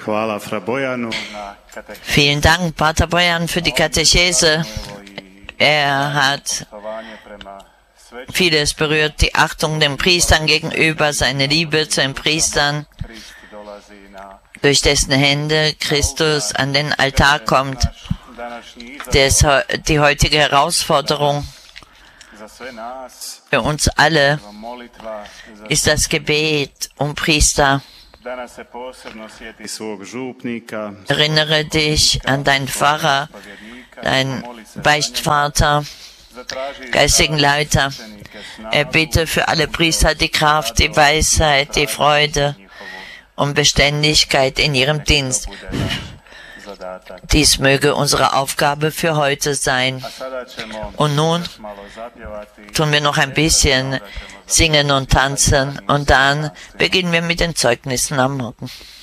Vielen Dank, Pater Bojan, für die Katechese. Er hat vieles berührt, die Achtung den Priestern gegenüber, seine Liebe zu den Priestern, durch dessen Hände Christus an den Altar kommt. Die heutige Herausforderung für uns alle ist das Gebet um Priester. Erinnere dich an deinen Pfarrer, deinen Beichtvater, geistigen Leiter. Bitte für alle Priester die Kraft, die Weisheit, die Freude und Beständigkeit in ihrem Dienst. Dies möge unsere Aufgabe für heute sein. Und nun tun wir noch ein bisschen singen und tanzen und dann beginnen wir mit den Zeugnissen am Morgen.